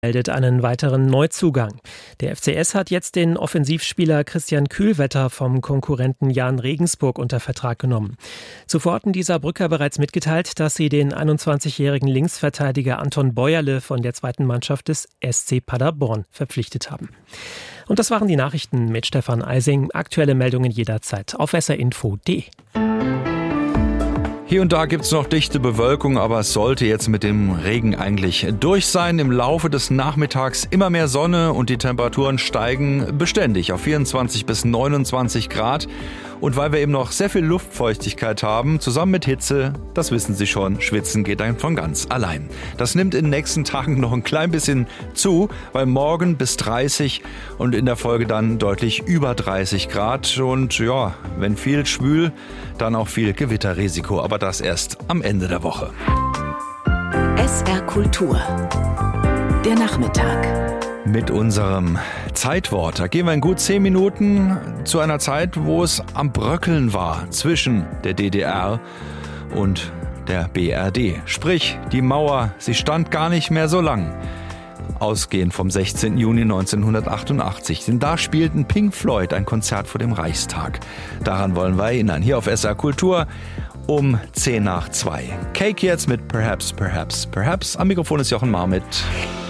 meldet einen weiteren Neuzugang. Der FCS hat jetzt den Offensivspieler Christian Kühlwetter vom Konkurrenten Jahn Regensburg unter Vertrag genommen. Zuvor hatten die Saarbrücker bereits mitgeteilt, dass sie den 21-jährigen Linksverteidiger Anton Bäuerle von der zweiten Mannschaft des SC Paderborn verpflichtet haben. Und das waren die Nachrichten mit Stefan Eising. Aktuelle Meldungen jederzeit auf srinfo.de. Hier und da gibt es noch dichte Bewölkung, aber es sollte jetzt mit dem Regen eigentlich durch sein. Im Laufe des Nachmittags immer mehr Sonne und die Temperaturen steigen beständig auf 24 bis 29 Grad. Und weil wir eben noch sehr viel Luftfeuchtigkeit haben, zusammen mit Hitze, das wissen Sie schon, schwitzen geht dann von ganz allein. Das nimmt in den nächsten Tagen noch ein klein bisschen zu, weil morgen bis 30 und in der Folge dann deutlich über 30 Grad. Und ja, wenn viel schwül, dann auch viel Gewitterrisiko, aber das erst am Ende der Woche. SR Kultur, der Nachmittag. Mit unserem Zeitwort. Da gehen wir in gut 10 Minuten zu einer Zeit, wo es am Bröckeln war zwischen der DDR und der BRD. Sprich, die Mauer, sie stand gar nicht mehr so lang. Ausgehend vom 16. Juni 1988. Denn da spielten Pink Floyd ein Konzert vor dem Reichstag. Daran wollen wir erinnern. Hier auf SR Kultur um 10 nach 2. Cake jetzt mit Perhaps, Perhaps, Perhaps. Am Mikrofon ist Jochen Marmit.